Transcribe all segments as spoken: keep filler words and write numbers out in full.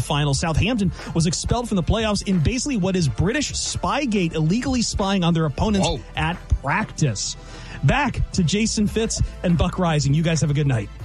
final. Southampton was expelled from the playoffs in basically what is British Spygate, illegally spying on their opponents Whoa. at practice. Back to Jason Fitz and Buck Rising. You guys have a good night.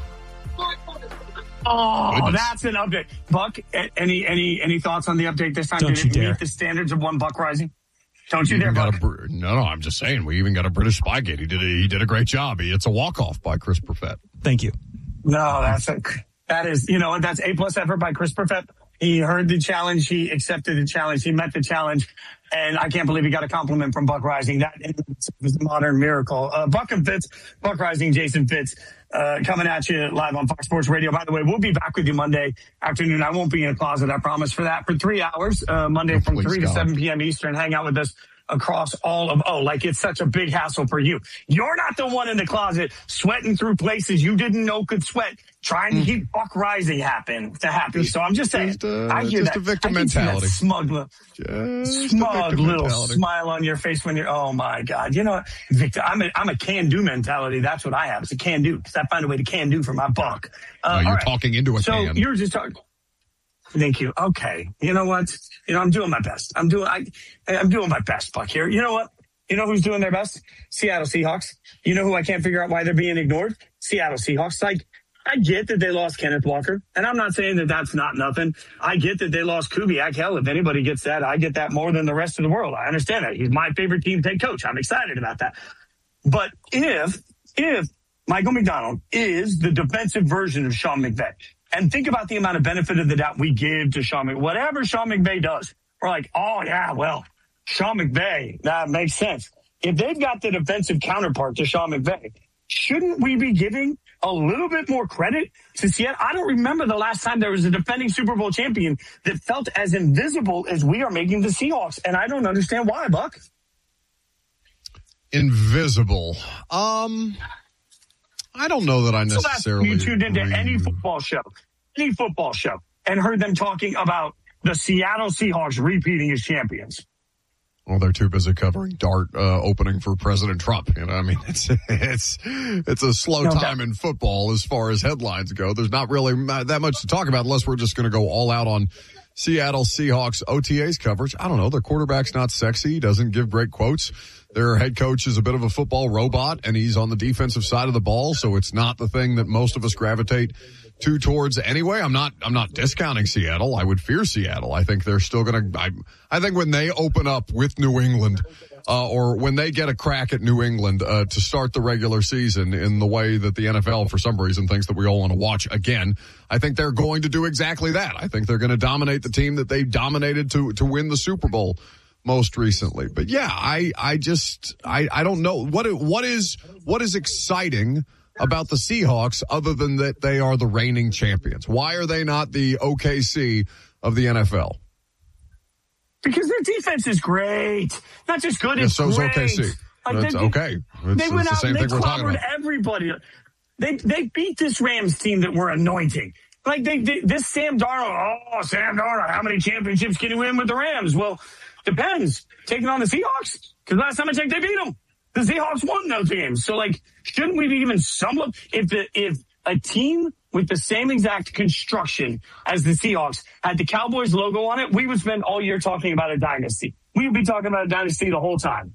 Oh, Goodness. That's an update. Buck, any any any thoughts on the update this time? Don't Did you it dare. meet the standards of one Buck Rising? Don't you We dare, even got Buck. a, Br- no, no, I'm just saying, we even got a British Spygate. He did a, he did a great job. He, it's a walk-off by Chris Perfett. Thank you. No, that's a, that is, you know, that's A plus effort by Chris Perfett. He heard the challenge. He accepted the challenge. He met the challenge. And I can't believe he got a compliment from Buck Rising. That was a modern miracle. Uh, Buck and Fitz, Buck Rising, Jason Fitz, uh, coming at you live on Fox Sports Radio. By the way, we'll be back with you Monday afternoon. I won't be in a closet, I promise, for that, for three hours, uh, Monday Oh, from please, three God. to seven p.m. Eastern. Hang out with us across all of, oh, like it's such a big hassle for you. You're not the one in the closet sweating through places you didn't know could sweat, trying to keep Buck Rising happen to happy. Just- so I'm just saying, just, uh, I hear just that. a victim I can see that mentality. smug look. Just a Smug victim little mentality. smile on your face when you're, oh my God. You know what, Victor, I'm a, I'm a can-do mentality. That's what I have. It's a can-do because I find a way to can-do for my buck. Uh, No, all you're right. talking into a So can. you're just talking. Thank you. Okay. You know what? You know, I'm doing my best. I'm doing, I, I'm doing my best, Buck, here. You know what? You know who's doing their best? Seattle Seahawks. You know who I can't figure out why they're being ignored? Seattle Seahawks. Like, I get that they lost Kenneth Walker, and I'm not saying that that's not nothing. I get that they lost Kubiak. Hell, if anybody gets that, I get that more than the rest of the world. I understand that. He's my favorite team head coach. I'm excited about that. But if, if Michael McDonald is the defensive version of Sean McVay, and think about the amount of benefit of the doubt we give to Sean McVay, whatever Sean McVay does, we're like, oh yeah, well, Sean McVay, that makes sense. If they've got the defensive counterpart to Sean McVay, shouldn't we be giving a little bit more credit to Seattle? I don't remember the last time there was a defending Super Bowl champion that felt as invisible as we are making the Seahawks, and I don't understand why, Buck. Invisible. Um, I don't know that I So last necessarily. you tuned into agree. any football show, any football show, and heard them talking about the Seattle Seahawks repeating as champions. Well, they're too busy covering Dart uh, opening for President Trump. You know, I mean, it's it's it's a slow No time doubt. in football as far as headlines go. There's not really ma- that much to talk about unless we're just going to go all out on Seattle Seahawks O T As coverage. I don't know. Their quarterback's not sexy. He doesn't give great quotes. Their head coach is a bit of a football robot, and he's on the defensive side of the ball, so it's not the thing that most of us gravitate to towards anyway. I'm not I'm not discounting Seattle. I would fear Seattle. I think they're still going to I I think when they open up with New England uh, or when they get a crack at New England uh, to start the regular season in the way that the N F L for some reason thinks that we all want to watch again, I think they're going to do exactly that. I think they're going to dominate the team that they dominated to to win the Super Bowl most recently. But yeah, I, I just, I, I don't know what, what is, what is exciting about the Seahawks other than that they are the reigning champions. Why are they not the O K C of the N F L? Because their defense is great. Not just good, Yeah, it's so is great. O K C. Like, That's they- okay. It's, They went it's the out same and they thing we're talking clobbered about. everybody. They they beat this Rams team that were anointing. Like they, they this Sam Darnold. Oh, Sam Darnold. How many championships can you win with the Rams? Well, depends. Taking on the Seahawks, because last time I checked, they beat them. The Seahawks won those games. So like, shouldn't we be even somewhat? If the if a team with the same exact construction as the Seahawks had the Cowboys logo on it, we would spend all year talking about a dynasty. We would be talking about a dynasty the whole time.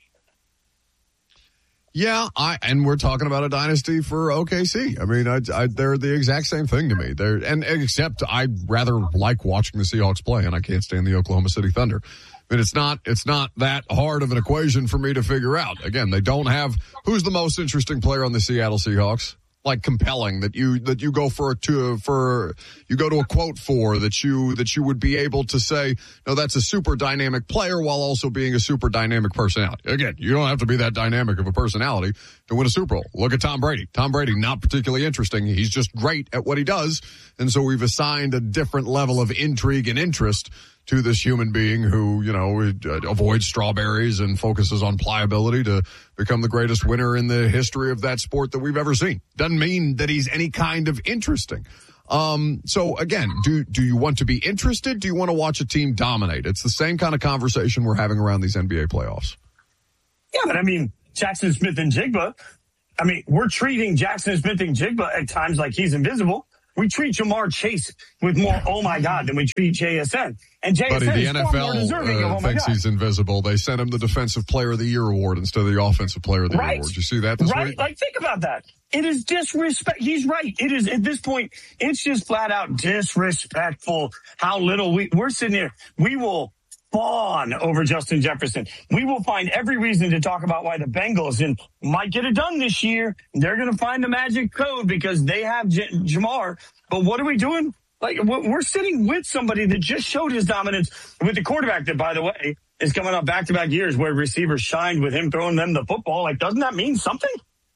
Yeah, I and we're talking about a dynasty for O K C. I mean, I, I, they're the exact same thing to me. They're and except I rather like watching the Seahawks play, and I can't stand the Oklahoma City Thunder. But it's not it's not that hard of an equation for me to figure out. Again, they don't have who's the most interesting player on the Seattle Seahawks. Like compelling that you that you go for a to for you go to a quote for that you that you would be able to say no, that's a super dynamic player while also being a super dynamic personality. Again, you don't have to be that dynamic of a personality to win a Super Bowl. Look at Tom Brady. Tom Brady, not particularly interesting. He's just great at what he does, and so we've assigned a different level of intrigue and interest to this human being who, you know, avoids strawberries and focuses on pliability to become the greatest winner in the history of that sport that we've ever seen. Doesn't mean that he's any kind of interesting. Um, so again, do, do you want to be interested? Do you want to watch a team dominate? It's the same kind of conversation we're having around these N B A playoffs. Yeah, but I mean, Jackson Smith and Jigba, I mean, we're treating Jackson Smith and Jigba at times like he's invisible. we treat Jamar Chase with more oh my God than we treat J S N. And J S N Buddy, is the far N F L more deserving uh, of oh my thinks God. he's invisible. They sent him the Defensive Player of the Year award instead of the Offensive Player of the Right. Year award. You see that this Right? week? Like, think about that. It is disrespect. He's right. It is, at this point, it's just flat out disrespectful how little we, we're sitting here. We will fawn over Justin Jefferson. We will find every reason to talk about why the Bengals and might get it done this year. They're going to find the magic code because they have J- Jamar. But what are we doing? Like, we're sitting with somebody that just showed his dominance with the quarterback that, by the way, is coming up back-to-back years where receivers shined with him throwing them the football. Like, doesn't that mean something?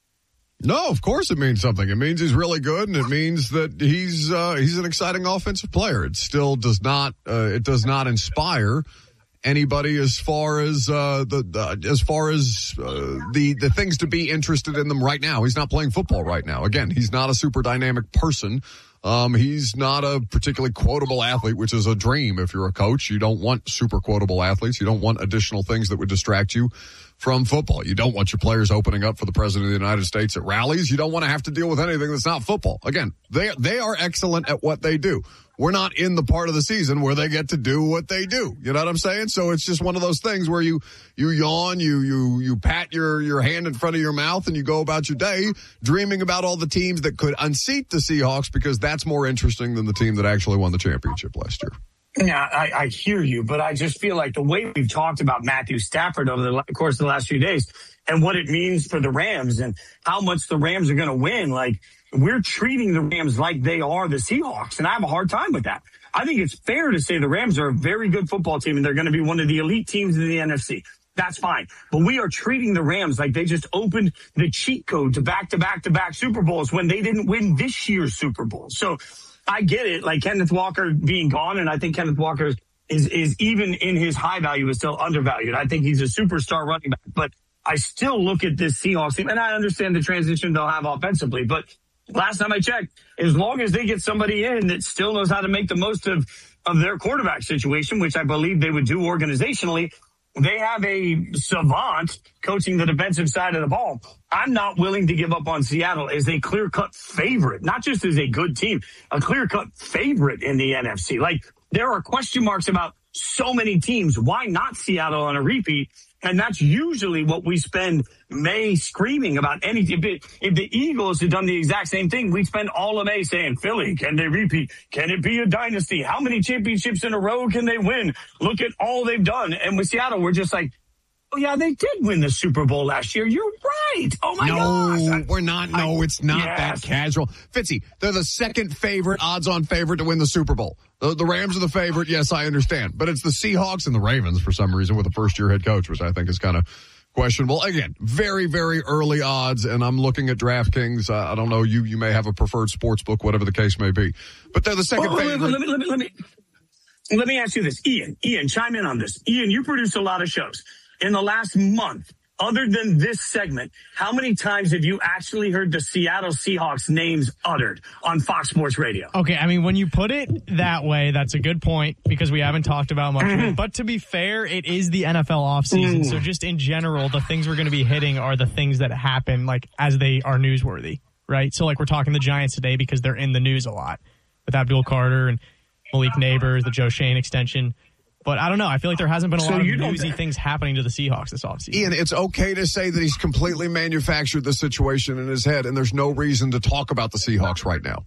No, of course it means something. It means he's really good, and it means that he's uh, he's an exciting offensive player. It still does not uh, it does not inspire anybody as far as uh, the, the as far as uh, the the things to be interested in them right now. He's not playing football right now. Again, he's not a super dynamic person. Um, he's not a particularly quotable athlete, which is a dream if you're a coach. You don't want super quotable athletes. You don't want additional things that would distract you from football. You don't want your players opening up for the President of the United States at rallies. You don't want to have to deal with anything that's not football. Again, they they are excellent at what they do. We're not in the part of the season where they get to do what they do. You know what I'm saying? So it's just one of those things where you, you yawn, you, you, you pat your, your hand in front of your mouth and you go about your day dreaming about all the teams that could unseat the Seahawks because that's more interesting than the team that actually won the championship last year. Yeah, I, I hear you, but I just feel like the way we've talked about Matthew Stafford over the course of the last few days and what it means for the Rams and how much the Rams are going to win, like, we're treating the Rams like they are the Seahawks, and I have a hard time with that. I think it's fair to say the Rams are a very good football team, and they're going to be one of the elite teams in the N F C. That's fine. But we are treating the Rams like they just opened the cheat code to back-to-back-to-back Super Bowls when they didn't win this year's Super Bowl. So I get it, like Kenneth Walker being gone, and I think Kenneth Walker is, is even in his high value is still undervalued. I think he's a superstar running back, but I still look at this Seahawks team, and I understand the transition they'll have offensively, but last time I checked, as long as they get somebody in that still knows how to make the most of, of their quarterback situation, which I believe they would do organizationally, they have a savant coaching the defensive side of the ball. I'm not willing to give up on Seattle as a clear-cut favorite, not just as a good team, a clear-cut favorite in the N F C. Like, there are question marks about so many teams. Why not Seattle on a repeat? And that's usually what we spend May screaming about. Any if, it, if the Eagles had done the exact same thing, we'd spend all of May saying, Philly, can they repeat? Can it be a dynasty? How many championships in a row can they win? Look at all they've done. And with Seattle, we're just like, oh, yeah, they did win the Super Bowl last year. You're right. Oh, my no, gosh. No, we're not. No, it's not yes. that casual. Fitzy, they're the second favorite, odds-on favorite to win the Super Bowl. The, the Rams are the favorite. Yes, I understand. But it's the Seahawks and the Ravens for some reason with a first-year head coach, which I think is kind of questionable. Again, very, very early odds, and I'm looking at DraftKings. Uh, I don't know. You you may have a preferred sports book, whatever the case may be. But they're the second well, favorite. Let me, let me, let me, let me ask you this. Ian, Ian, chime in on this. Ian, you produce a lot of shows. In the last month, other than this segment, how many times have you actually heard the Seattle Seahawks names uttered on Fox Sports Radio? Okay, I mean, when you put it that way, that's a good point because we haven't talked about much of it. But to be fair, it is the N F L offseason. So just in general, the things we're going to be hitting are the things that happen like as they are newsworthy, right? So like we're talking the Giants today because they're in the news a lot with Abdul Carter and Malik Neighbors, the Joe Shane extension. But I don't know. I feel like there hasn't been a so lot of you newsy things happening to the Seahawks this offseason. Ian, it's okay to say that he's completely manufactured the situation in his head, and there's no reason to talk about the Seahawks right now.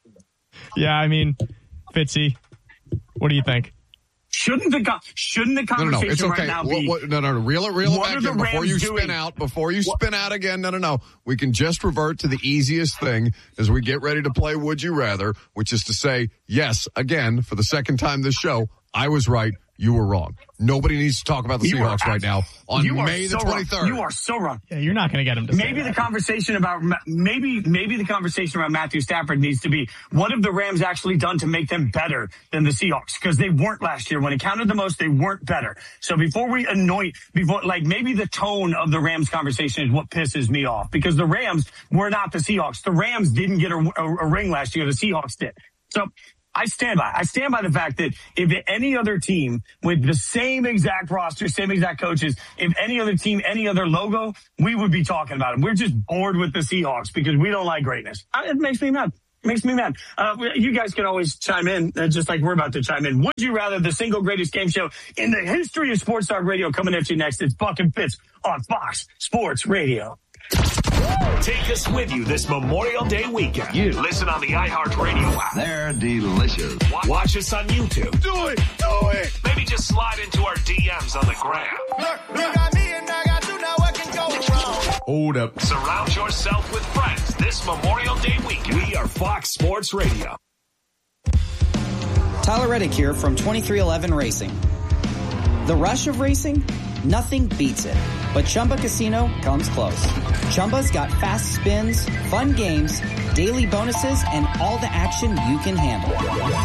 Yeah, I mean, Fitzy, what do you think? Shouldn't the shouldn't the conversation no, no, no. It's okay. right now what, be? What, no, no, no. Reel it, reel it back in before Rams you doing? spin out. Before you what? spin out again. No, no, no. We can just revert to the easiest thing as we get ready to play Would You Rather, which is to say, yes, again, for the second time this show, I was right. You were wrong. Nobody needs to talk about the you Seahawks right now on May so the twenty-third. Wrong. You are so wrong. Yeah, you're not going to get him to maybe say the that. conversation about maybe maybe the conversation around Matthew Stafford needs to be what have the Rams actually done to make them better than the Seahawks, because they weren't last year. When it counted the most, they weren't better. So before we anoint before like maybe the tone of the Rams conversation is what pisses me off, because the Rams were not the Seahawks. The Rams didn't get a, a, a ring last year. The Seahawks did. So I stand by. I stand by the fact that if any other team with the same exact roster, same exact coaches, if any other team, any other logo, we would be talking about it. We're just bored with the Seahawks because we don't like greatness. It makes me mad. Makes me mad. Uh, you guys can always chime in, uh, just like we're about to chime in. Would you rather, the single greatest game show in the history of Sports Talk Radio, coming at you next. It's Buck and Fitz on Fox Sports Radio. Take us with you this Memorial Day weekend. You listen on the iHeartRadio app. They're delicious. Watch us on YouTube. Do it. Do it. Maybe just slide into our D Ms on the gram. Look, you got me and I got you. Now what can go wrong? Hold up. Surround yourself with friends this Memorial Day weekend. We are Fox Sports Radio. Tyler Reddick here from twenty-three eleven Racing. The rush of racing? Nothing beats it. But Chumba Casino comes close. Chumba's got fast spins, fun games, daily bonuses, and all the action you can handle.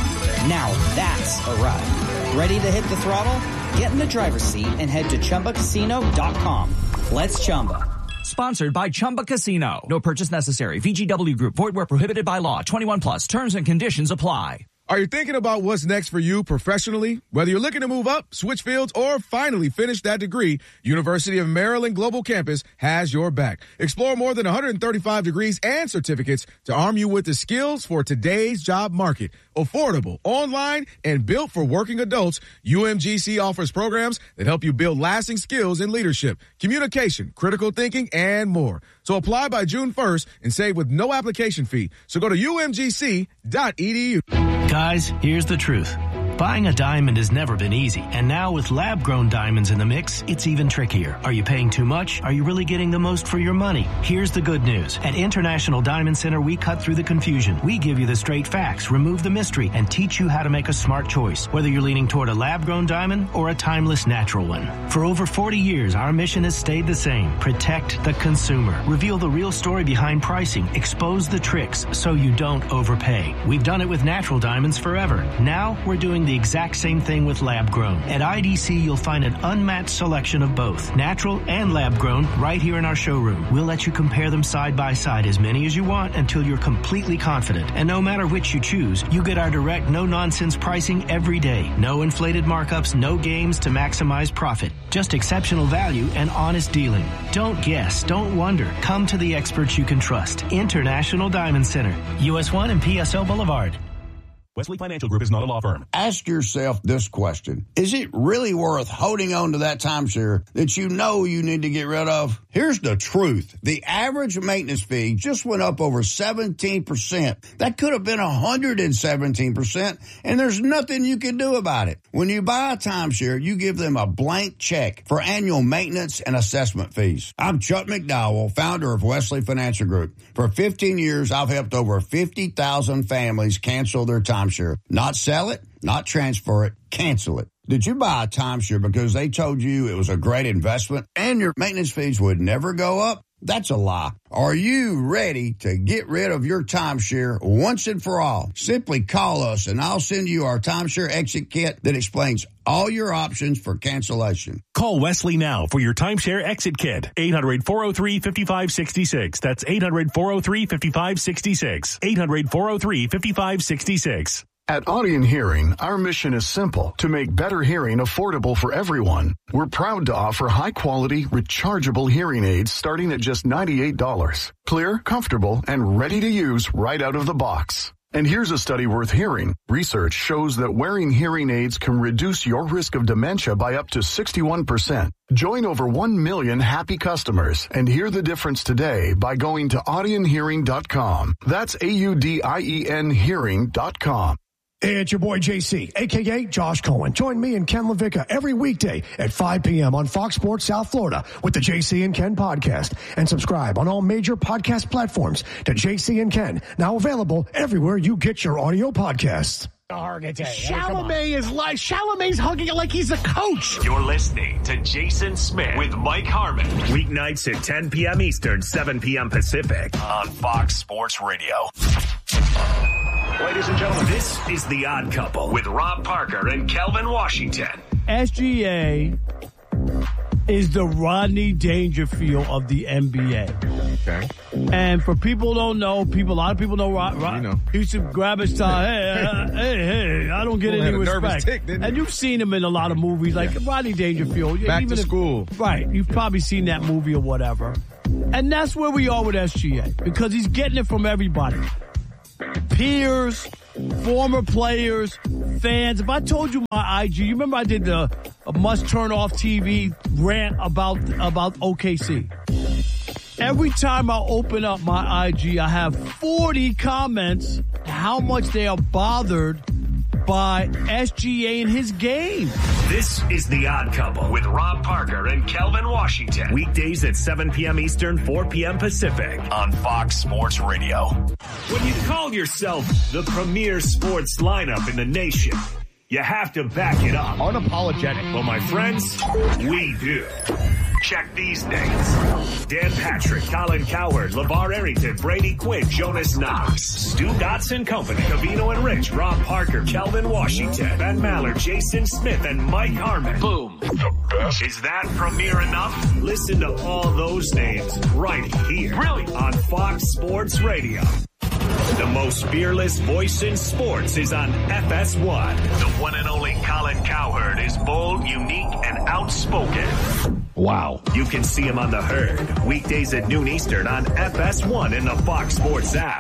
Now that's a ride. Ready to hit the throttle? Get in the driver's seat and head to Chumba Casino dot com. Let's Chumba. Sponsored by Chumba Casino. No purchase necessary. V G W Group. Void where prohibited by law. twenty-one plus. Terms and conditions apply. Are you thinking about what's next for you professionally? Whether you're looking to move up, switch fields, or finally finish that degree, University of Maryland Global Campus has your back. Explore more than one hundred thirty-five degrees and certificates to arm you with the skills for today's job market. Affordable, online, and built for working adults, U M G C offers programs that help you build lasting skills in leadership, communication, critical thinking, and more. So apply by June first and save with no application fee. So go to U M G C dot E D U. Guys, here's the truth. Buying a diamond has never been easy, and now with lab-grown diamonds in the mix, it's even trickier. Are you paying too much? Are you really getting the most for your money? Here's the good news. At International Diamond Center, we cut through the confusion. We give you the straight facts, remove the mystery, and teach you how to make a smart choice, whether you're leaning toward a lab-grown diamond or a timeless natural one. For over forty years, our mission has stayed the same. Protect the consumer. Reveal the real story behind pricing. Expose the tricks so you don't overpay. We've done it with natural diamonds forever. Now, we're doing the exact same thing with lab-grown. At I D C, you'll find an unmatched selection of both, natural and lab-grown, right here in our showroom. We'll let you compare them side by side, as many as you want, until you're completely confident. And no matter which you choose, you get our direct, no-nonsense pricing every day. No inflated markups, no games to maximize profit. Just exceptional value and honest dealing. Don't guess, don't wonder. Come to the experts you can trust. International Diamond Center, U S one and P S O Boulevard. Wesley Financial Group is not a law firm. Ask yourself this question. Is it really worth holding on to that timeshare that you know you need to get rid of? Here's the truth. The average maintenance fee just went up over seventeen percent. That could have been one hundred seventeen percent, and there's nothing you can do about it. When you buy a timeshare, you give them a blank check for annual maintenance and assessment fees. I'm Chuck McDowell, founder of Wesley Financial Group. For fifteen years, I've helped over fifty thousand families cancel their timeshare. Not sell it, not transfer it, cancel it. Did you buy a timeshare because they told you it was a great investment and your maintenance fees would never go up? That's a lie. Are you ready to get rid of your timeshare once and for all? Simply call us and I'll send you our timeshare exit kit that explains all your options for cancellation. Call Wesley now for your timeshare exit kit. eight hundred, four oh three, five five six six. That's eight hundred, four oh three, five five six six. eight hundred, four oh three, five five six six. At Audion Hearing, our mission is simple: to make better hearing affordable for everyone. We're proud to offer high-quality, rechargeable hearing aids starting at just ninety-eight dollars. Clear, comfortable, and ready to use right out of the box. And here's a study worth hearing. Research shows that wearing hearing aids can reduce your risk of dementia by up to sixty-one percent. Join over one million happy customers and hear the difference today by going to audion hearing dot com. That's A U D I E N hearing dot com. Hey, it's your boy J C, a k a. Josh Cohen. Join me and Ken LaVicka every weekday at five p.m. on Fox Sports South Florida with the J C and Ken podcast. And subscribe on all major podcast platforms to J C and Ken, now available everywhere you get your audio podcasts. Chalamet is like Chalamet's hugging it like he's a coach. You're listening to Jason Smith with Mike Harmon. Weeknights at ten p.m. Eastern, seven p.m. Pacific on Fox Sports Radio. Ladies and gentlemen, this is The Odd Couple with Rob Parker and Kelvin Washington. S G A is the Rodney Dangerfield of the N B A. Okay. And for people who don't know, people, a lot of people know Rod. Rod you know. He used to grab his tie. Hey, uh, hey, hey, I don't get Well, any had a nervous respect. tick, didn't he? And you've seen him in a lot of movies, like Yeah. Rodney Dangerfield. Back even to if- school. Right. You've probably seen that movie or whatever. And that's where we are with S G A, because he's getting it from everybody. peers, former players, fans. If I told you my I G, you remember I did the a must turn off T V rant about about O K C. Every time I open up my I G, I have forty comments how much they are bothered by S G A in his game. This is The Odd Couple with Rob Parker and Kelvin Washington. Weekdays at seven p.m. Eastern, four p.m. Pacific on Fox Sports Radio. When you call yourself the premier sports lineup in the nation, you have to back it up. Unapologetic. Well, my friends, we do. Check these names. Dan Patrick, Colin Cowherd, LeVar Arrington, Brady Quinn, Jonas Knox, Stu Dotson Company, Covino and Rich, Rob Parker, Kelvin Washington, Ben Maller, Jason Smith, and Mike Harmon. Boom. The best. Is that premier enough? Listen to all those names right here. Really? On Fox Sports Radio. The most fearless voice in sports is on F S one. The one and only Colin Cowherd is bold, unique, and outspoken. Wow. You can see him on The Herd, weekdays at noon Eastern on F S one in the Fox Sports app.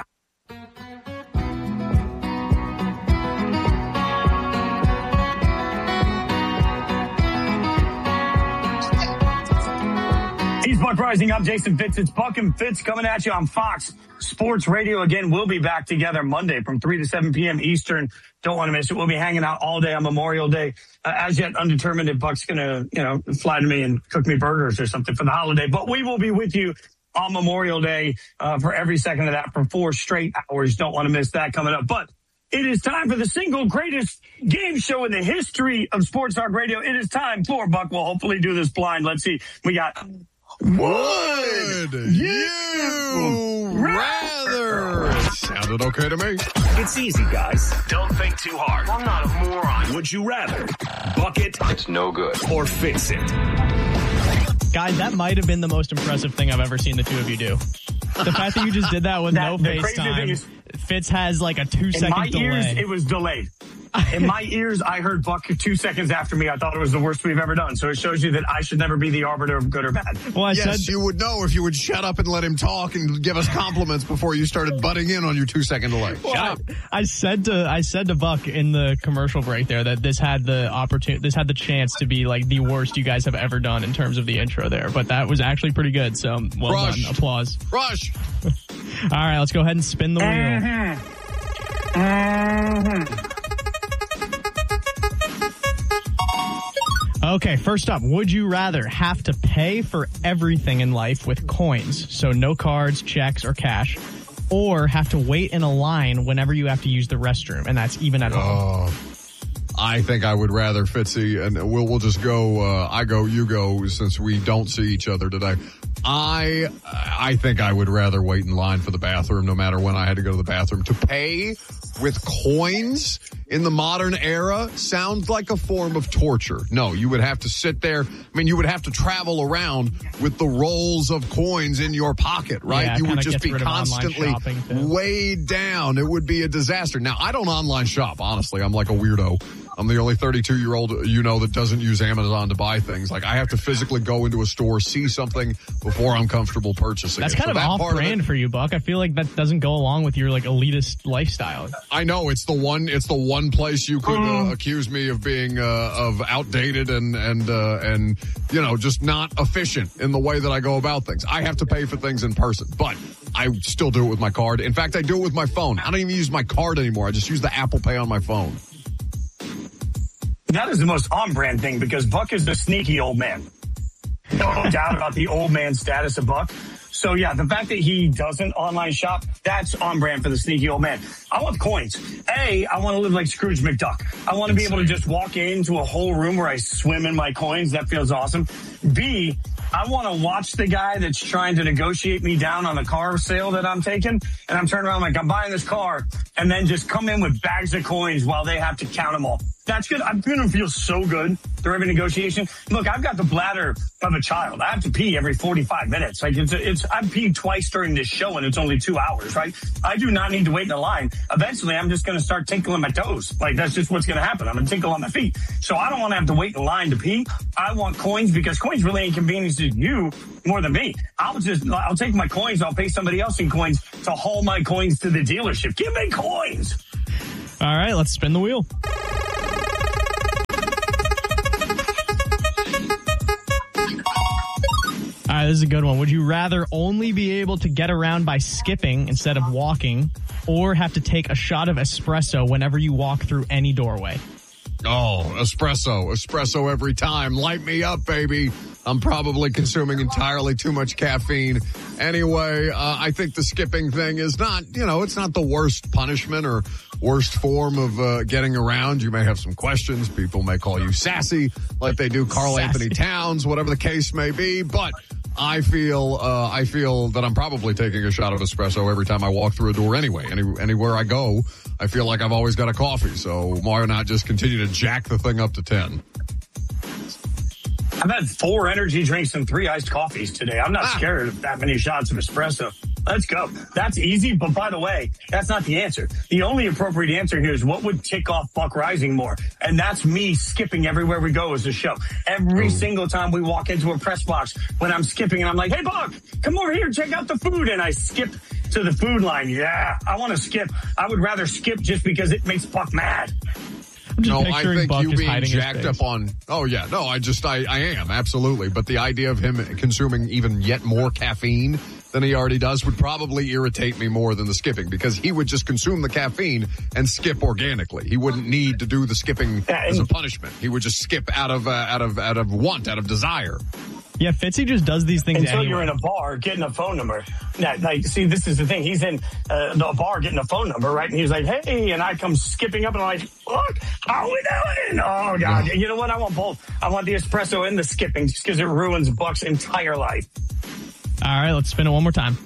He's Buck Rising. I'm Jason Fitz. It's Buck and Fitz coming at you on Fox Sports Radio. Again, we'll be back together Monday from three to seven p.m. Eastern. Don't want to miss it. We'll be hanging out all day on Memorial Day. Uh, as yet undetermined if Buck's going to, you know, fly to me and cook me burgers or something for the holiday. But we will be with you on Memorial Day uh, for every second of that for four straight hours. Don't want to miss that coming up. But it is time for the single greatest game show in the history of Sports Talk Radio. It is time for Buck. We'll hopefully do this blind. Let's see. We got... Would you rather? It sounded okay to me. It's easy, guys. Don't think too hard. I'm not a moron. Would you rather buck it? It's no good. Or fix it? Guys, that might have been the most impressive thing I've ever seen the two of you do. The fact that you just did that with that, no FaceTime. Fitz has like a two second delay. In my ears, it was delayed. In my ears, I heard Buck two seconds after me. I thought it was the worst we've ever done. So it shows you that I should never be the arbiter of good or bad. Well, I yes, said, you would know if you would shut up and let him talk and give us compliments before you started butting in on your two second delay. Well, shut up. I, I said to I said to Buck in the commercial break there that this had the opportunity, this had the chance to be like the worst you guys have ever done in terms of the intro there. But that was actually pretty good. So well Rush. done. Applause. Rush. All right, let's go ahead and spin the wheel. Mm-hmm. Mm-hmm. Okay, first up, would you rather have to pay for everything in life with coins, so no cards, checks, or cash, or have to wait in a line whenever you have to use the restroom, and that's even at home? Uh, I think I would rather, Fitzy, and we'll we'll just go, uh, I go, you go, since we don't see each other today. I I think I would rather wait in line for the bathroom no matter when I had to go to the bathroom. To pay with coins in the modern era sounds like a form of torture. No, you would have to sit there. I mean, you would have to travel around with the rolls of coins in your pocket, right? Yeah, you would just be constantly weighed down. It would be a disaster. Now, I don't online shop, honestly. I'm like a weirdo. I'm the only thirty-two-year-old, you know, that doesn't use Amazon to buy things. Like, I have to physically go into a store, see something before I'm comfortable purchasing That's it. kind so of that off-brand of for you, Buck. I feel like that doesn't go along with your, like, elitist lifestyle. I know. It's the one, it's the one place you could uh, accuse me of being, uh, of outdated and, and, uh, and, you know, just not efficient in the way that I go about things. I have to pay for things in person, but I still do it with my card. In fact, I do it with my phone. I don't even use my card anymore. I just use the Apple Pay on my phone. That is the most on-brand thing because Buck is a sneaky old man. No doubt about the old man status of Buck. So, yeah, the fact that he doesn't online shop, that's on-brand for the sneaky old man. I want coins. A, I want to live like Scrooge McDuck. I want to be able to just walk into a whole room where I swim in my coins. That feels awesome. B, I want to watch the guy that's trying to negotiate me down on the car sale that I'm taking. And I'm turning around like, I'm buying this car. And then just come in with bags of coins while they have to count them all. That's good. I'm going to feel so good through every negotiation. Look, I've got the bladder of a child. I have to pee every forty-five minutes. Like it's, it's, I've peed twice during this show and it's only two hours, right? I do not need to wait in a line. Eventually, I'm just going to start tinkling my toes. Like that's just what's going to happen. I'm going to tinkle on my feet. So I don't want to have to wait in line to pee. I want coins because coins really inconveniences you more than me. I'll just, I'll take my coins. I'll pay somebody else in coins to haul my coins to the dealership. Give me coins. All right, let's spin the wheel. All right, this is a good one. Would you rather only be able to get around by skipping instead of walking, or have to take a shot of espresso whenever you walk through any doorway? Oh, espresso. Espresso every time. Light me up, baby. I'm probably consuming entirely too much caffeine. Anyway, uh, I think the skipping thing is not, you know, it's not the worst punishment or worst form of uh, getting around. You may have some questions. People may call you sassy like they do Carl sassy. Anthony Towns, whatever the case may be. But I feel uh, I feel that I'm probably taking a shot of espresso every time I walk through a door anyway. Any, anywhere I go, I feel like I've always got a coffee. So why not just continue to jack the thing up to ten? I've had four energy drinks and three iced coffees today. I'm not ah. scared of that many shots of espresso. Let's go. That's easy. But by the way, that's not the answer. The only appropriate answer here is what would tick off Buck Rising more. And that's me skipping everywhere we go as a show. Every Ooh. single time we walk into a press box, when I'm skipping and I'm like, hey, Buck, come over here, check out the food. And I skip to the food line. Yeah, I want to skip. I would rather skip just because it makes Buck mad. No, I think Buck you being jacked up on. Oh yeah, no, I just I, I am absolutely. But the idea of him consuming even yet more caffeine than he already does would probably irritate me more than the skipping, because he would just consume the caffeine and skip organically. He wouldn't need to do the skipping yeah, as a punishment. He would just skip out of uh, out of out of want, out of desire. Yeah, Fitzy just does these things until anyway. You're in a bar getting a phone number. Now, like, see, this is the thing. He's in uh, the bar getting a phone number, right? And he's like, hey, and I come skipping up and I'm like, look, how are we doing? Oh, God. You know what? I want both. I want the espresso and the skipping just because it ruins Buck's entire life. All right, let's spin it one more time.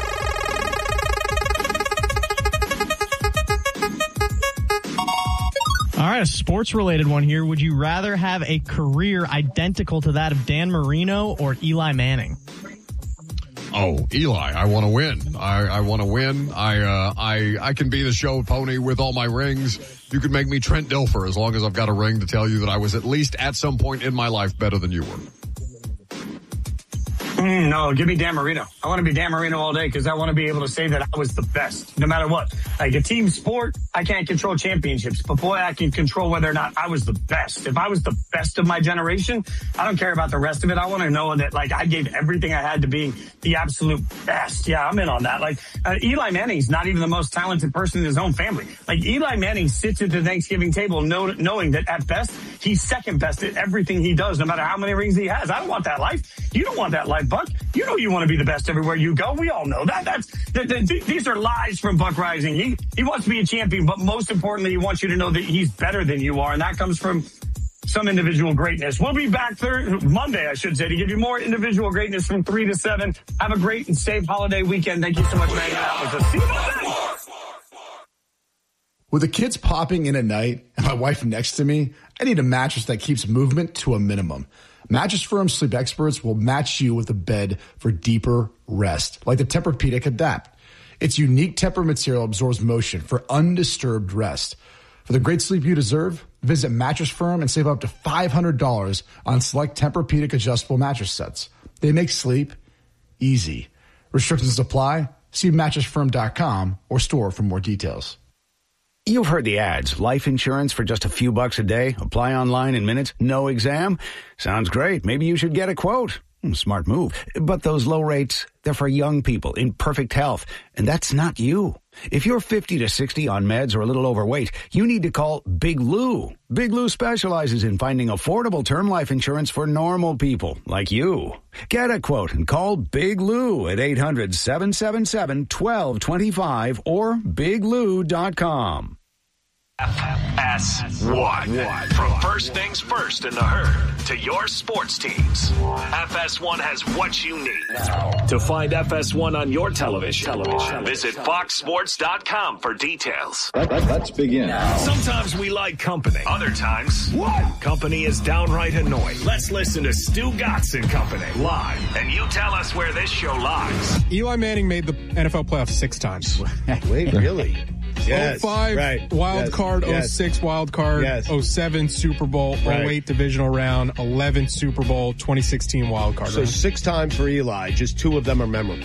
All right, a sports-related one here. Would you rather have a career identical to that of Dan Marino or Eli Manning? Oh, Eli, I want to win. I, I want to win. I, uh, I, I can be the show pony with all my rings. You could make me Trent Dilfer as long as I've got a ring to tell you that I was at least at some point in my life better than you were. Mm, no, give me Dan Marino. I want to be Dan Marino all day because I want to be able to say that I was the best, no matter what. Like a team sport, I can't control championships, but boy, I can control whether or not I was the best. If I was the best of my generation, I don't care about the rest of it. I want to know that, like, I gave everything I had to be the absolute best. Yeah, I'm in on that. Like, uh, Eli Manning's not even the most talented person in his own family. Like, Eli Manning sits at the Thanksgiving table know, knowing that at best, he's second best at everything he does, no matter how many rings he has. I don't want that life. You don't want that life, Buck. You know you want to be the best everywhere you go. We all know that. That's the, the, these are lies from Buck Rising. He he wants to be a champion, but most importantly, he wants you to know that he's better than you are, and that comes from some individual greatness. We'll be back Thursday, Monday, I should say, to give you more individual greatness from three to seven. Have a great and safe holiday weekend. Thank you so much for hanging out with us. See you Monday. With the kids popping in at night and my wife next to me, I need a mattress that keeps movement to a minimum. Mattress Firm sleep experts will match you with a bed for deeper rest, like the Tempur-Pedic Adapt. Its unique Tempur material absorbs motion for undisturbed rest. For the great sleep you deserve, visit Mattress Firm and save up to five hundred dollars on select Tempur-Pedic adjustable mattress sets. They make sleep easy. Restrictions apply. See mattress firm dot com or store for more details. You've heard the ads. Life insurance for just a few bucks a day. Apply online in minutes. No exam. Sounds great. Maybe you should get a quote. Smart move. But those low rates, they're for young people in perfect health. And that's not you. If you're fifty to sixty on meds or a little overweight, you need to call Big Lou. Big Lou specializes in finding affordable term life insurance for normal people like you. Get a quote and call Big Lou at eight hundred, seven seven seven, one two two five or big lou dot com. F S one. From first things first in the herd to your sports teams, F S one has what you need. To find F S one on your television, television. visit fox sports dot com for details. Let, let, let's begin. Sometimes we like company. Other times, what? Company is downright annoying. Let's listen to Stu Gatz and Company live, and you tell us where this show lies. Eli Manning made the N F L playoffs six times. Wait, really? Yes. oh five Right. wild Yes. card, Yes. oh six wild card, Yes. oh seven Super Bowl, Right. oh eight divisional round, eleven Super Bowl, twenty sixteen wild card So round. six times for Eli. Just two of them are memorable.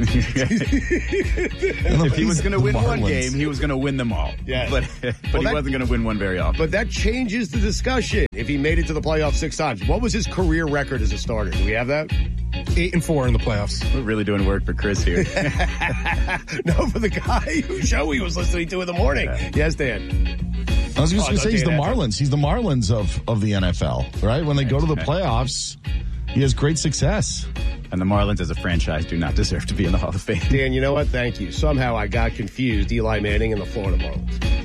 If he was going to win one Marlins. game, he was going to win them all. Yes. But, but Well, he that- wasn't going to win one very often. But that changes the discussion. If he made it to the playoffs six times, what was his career record as a starter? Do we have that? Eight and four in the playoffs. We're really doing work for Chris here. No, for the guy whose show he was listening to in the morning. Yes, Dan. I was just Oh, going to say he's the Dan had Marlins. He's the Marlins of, of the N F L, right? When they go to the playoffs, he has great success. And the Marlins as a franchise do not deserve to be in the Hall of Fame. Dan, you know what? Thank you. Somehow I got confused. Eli Manning and the Florida Marlins.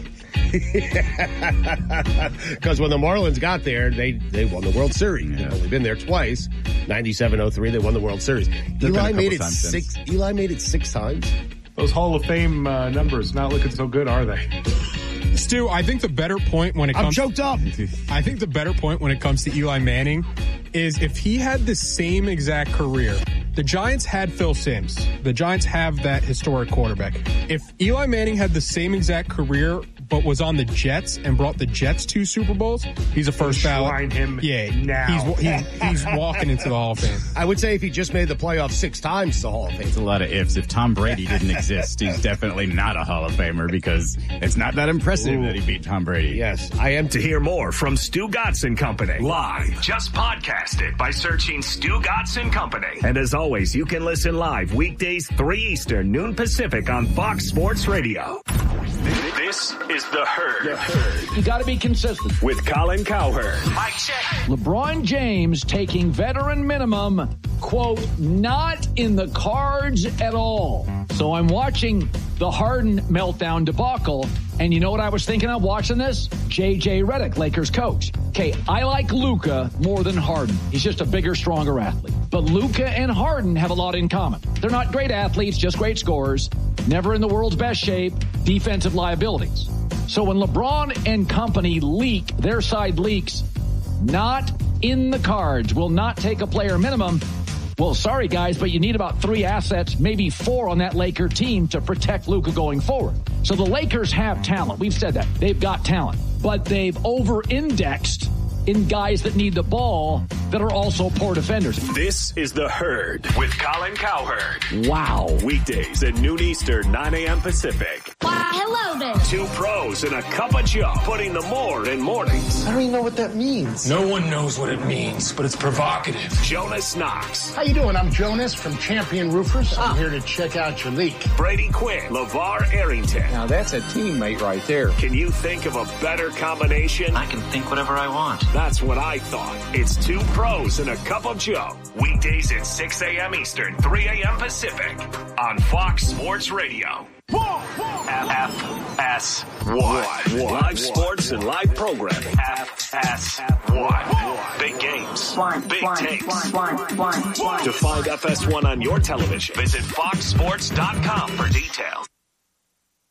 Because when the Marlins got there, they, they won the World Series. Yeah. They've only been there twice. ninety-seven oh three, they won the World Series. been a Eli couple made it times six. since. Eli made it six times. Those Hall of Fame uh, numbers not looking so good, are they? Stu, I think the better point when it I'm comes choked up. I think the better point when it comes to Eli Manning is if he had the same exact career. The Giants had Phil Simms. The Giants have that historic quarterback. If Eli Manning had the same exact career but was on the Jets and brought the Jets two Super Bowls, he's a first ballot. Shrine him yeah, now. He's, he, he's walking into the Hall of Fame. I would say if he just made the playoffs six times, it's the Hall of Fame. It's a lot of ifs. If Tom Brady didn't exist, he's definitely not a Hall of Famer because it's not that impressive Ooh. that he beat Tom Brady. Yes, I am. To hear more from Stu Gotson Company live, just podcast it by searching Stu Gotson Company. And as always, you can listen live weekdays three Eastern, noon Pacific on Fox Sports Radio. This is The Herd. The Herd. You got to be consistent. With Colin Cowherd. Mike check. LeBron James taking veteran minimum, quote, not in the cards at all. So I'm watching the Harden meltdown debacle, and you know what I was thinking of watching this? J J Redick, Lakers coach. Okay, I like Luka more than Harden. He's just a bigger, stronger athlete. But Luka and Harden have a lot in common. They're not great athletes, just great scorers, never in the world's best shape, defensive liabilities. So when LeBron and company leak, their side leaks, not in the cards, will not take a player minimum. Well, sorry, guys, but you need about three assets, maybe four on that Laker team to protect Luka going forward. So the Lakers have talent. We've said that. They've got talent. But they've over-indexed in guys that need the ball that are also poor defenders. This is The Herd with Colin Cowherd. Wow. Weekdays at noon Eastern, nine a.m. Pacific. Why, hello there. Two pros and a cup of Joe, putting the more in mornings. I don't even know what that means. No one knows what it means, but it's provocative. Jonas Knox. How you doing? I'm Jonas from Champion Roofers. I'm here to check out your leak. Brady Quinn. LeVar Arrington. Now that's a teammate right there. Can you think of a better combination? I can think whatever I want. That's what I thought. It's two pros and a cup of Joe. Weekdays at six a.m. Eastern, three a.m. Pacific on Fox Sports Radio. F S one. Live sports and live programming. F S one. Big games. Big takes. To find F S one on your television, visit fox sports dot com for details.